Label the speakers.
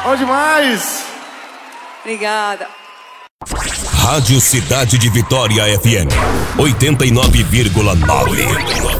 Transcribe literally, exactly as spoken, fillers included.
Speaker 1: Bom demais!
Speaker 2: Obrigada.
Speaker 3: Rádio Cidade de Vitória F M oitenta e nove vírgula nove.